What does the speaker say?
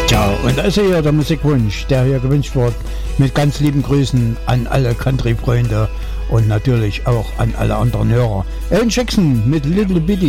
Tja, und da ist ja der Musikwunsch, der hier gewünscht wird, mit ganz lieben Grüßen an alle Country-Freunde und natürlich auch an alle anderen Hörer. Alan Jackson mit Little Bitty.